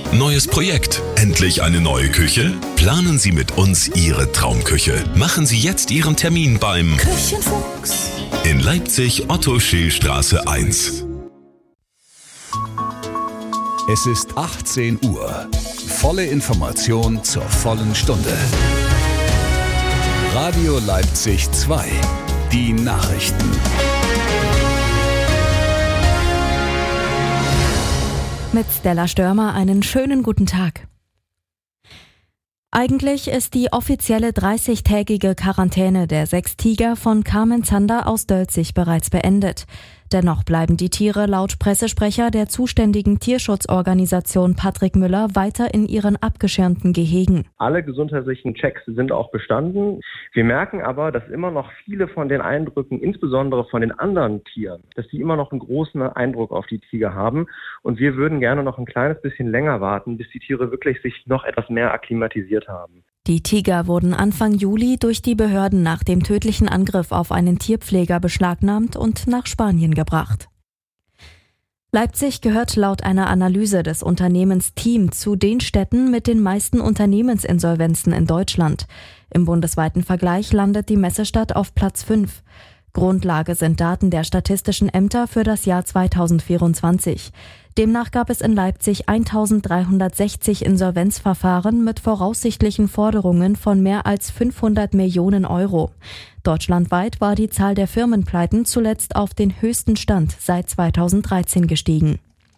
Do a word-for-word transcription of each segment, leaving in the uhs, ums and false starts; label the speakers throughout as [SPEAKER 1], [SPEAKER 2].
[SPEAKER 1] Neues Projekt? Endlich eine neue Küche? Planen Sie mit uns Ihre Traumküche. Machen Sie jetzt Ihren Termin beim
[SPEAKER 2] Küchenfuchs
[SPEAKER 1] in Leipzig, Otto-Schill-Straße eins.
[SPEAKER 3] Es ist achtzehn Uhr. Volle Information zur vollen Stunde. Radio Leipzig zwei. Die Nachrichten.
[SPEAKER 4] Mit Stella Störmer einen schönen guten Tag. Eigentlich ist die offizielle dreißigtägige Quarantäne der sechs Tiger von Carmen Zander aus Dölzig bereits beendet. Dennoch bleiben die Tiere laut Pressesprecher der zuständigen Tierschutzorganisation Patrick Müller weiter in ihren abgeschirmten Gehegen.
[SPEAKER 5] Alle gesundheitlichen Checks sind auch bestanden. Wir merken aber, dass immer noch viele von den Eindrücken, insbesondere von den anderen Tieren, dass die immer noch einen großen Eindruck auf die Tiger haben. Und wir würden gerne noch ein kleines bisschen länger warten, bis die Tiere wirklich sich noch etwas mehr akklimatisiert haben.
[SPEAKER 4] Die Tiger wurden Anfang Juli durch die Behörden nach dem tödlichen Angriff auf einen Tierpfleger beschlagnahmt und nach Spanien gebracht. Leipzig gehört laut einer Analyse des Unternehmens Team zu den Städten mit den meisten Unternehmensinsolvenzen in Deutschland. Im bundesweiten Vergleich landet die Messestadt auf Platz fünf. Grundlage sind Daten der statistischen Ämter für das Jahr zweitausendvierundzwanzig. Demnach gab es in Leipzig eintausenddreihundertsechzig Insolvenzverfahren mit voraussichtlichen Forderungen von mehr als fünfhundert Millionen Euro. Deutschlandweit war die Zahl der Firmenpleiten zuletzt auf den höchsten Stand seit zweitausenddreizehn gestiegen.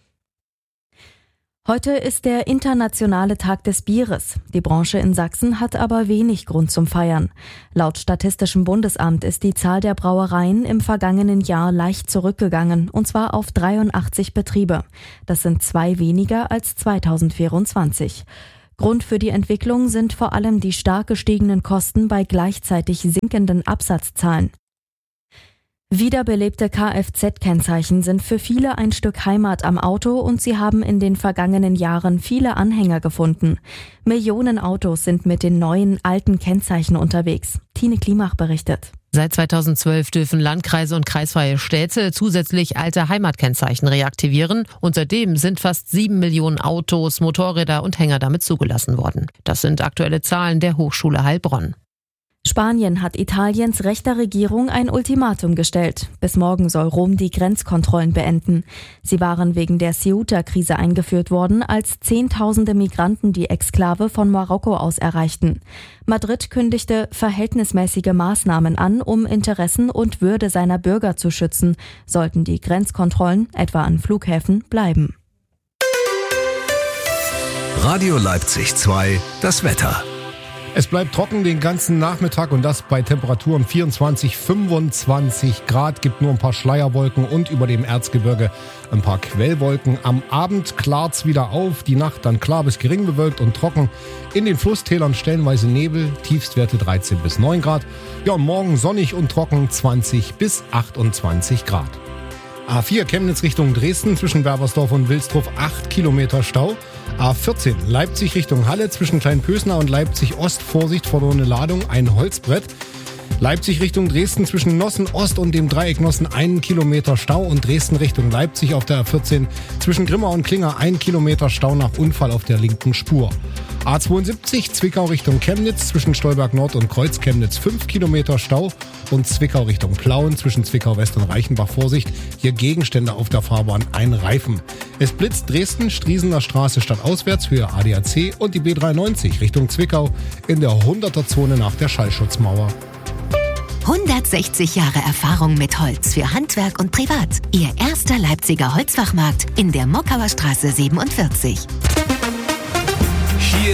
[SPEAKER 4] Heute ist der internationale Tag des Bieres. Die Branche in Sachsen hat aber wenig Grund zum Feiern. Laut Statistischem Bundesamt ist die Zahl der Brauereien im vergangenen Jahr leicht zurückgegangen, und zwar auf dreiundachtzig Betriebe. Das sind zwei weniger als zweitausendvierundzwanzig. Grund für die Entwicklung sind vor allem die stark gestiegenen Kosten bei gleichzeitig sinkenden Absatzzahlen. Wiederbelebte Kfz-Kennzeichen sind für viele ein Stück Heimat am Auto und sie haben in den vergangenen Jahren viele Anhänger gefunden. Millionen Autos sind mit den neuen, alten Kennzeichen unterwegs. Tine Klimach berichtet.
[SPEAKER 6] Seit zweitausendzwölf dürfen Landkreise und kreisfreie Städte zusätzlich alte Heimatkennzeichen reaktivieren und seitdem sind fast sieben Millionen Autos, Motorräder und Hänger damit zugelassen worden. Das sind aktuelle Zahlen der Hochschule Heilbronn.
[SPEAKER 4] Spanien hat Italiens rechter Regierung ein Ultimatum gestellt. Bis morgen soll Rom die Grenzkontrollen beenden. Sie waren wegen der Ceuta-Krise eingeführt worden, als Zehntausende Migranten die Exklave von Marokko aus erreichten. Madrid kündigte verhältnismäßige Maßnahmen an, um Interessen und Würde seiner Bürger zu schützen, sollten die Grenzkontrollen, etwa an Flughäfen, bleiben.
[SPEAKER 3] Radio Leipzig zwei, das Wetter.
[SPEAKER 7] Es bleibt trocken den ganzen Nachmittag und das bei Temperaturen vierundzwanzig, fünfundzwanzig Grad. Gibt nur ein paar Schleierwolken und über dem Erzgebirge ein paar Quellwolken. Am Abend klart's wieder auf, die Nacht dann klar bis gering bewölkt und trocken. In den Flusstälern stellenweise Nebel, Tiefstwerte dreizehn bis neun Grad. Ja, und morgen sonnig und trocken zwanzig bis achtundzwanzig Grad. A vier Chemnitz Richtung Dresden zwischen Berbersdorf und Wilsdruff acht Kilometer Stau. A vierzehn Leipzig Richtung Halle zwischen Kleinpösner und Leipzig Ost, Vorsicht, verlorene Ladung, ein Holzbrett. Leipzig Richtung Dresden zwischen Nossen Ost und dem Dreieck Nossen einen Kilometer Stau und Dresden Richtung Leipzig auf der A vierzehn zwischen Grimma und Klinger ein Kilometer Stau nach Unfall auf der linken Spur. A zweiundsiebzig Zwickau Richtung Chemnitz zwischen Stolberg Nord und Kreuz Chemnitz fünf Kilometer Stau und Zwickau Richtung Plauen zwischen Zwickau West und Reichenbach Vorsicht, hier Gegenstände auf der Fahrbahn, ein Reifen. Es blitzt Dresden, Striesener Straße stadtauswärts, Höhe A D A C und die B dreiundneunzig Richtung Zwickau in der hunderter Zone nach der Schallschutzmauer.
[SPEAKER 2] hundertsechzig Jahre Erfahrung mit Holz für Handwerk und Privat. Ihr erster Leipziger Holzfachmarkt in der Mockauer Straße siebenundvierzig.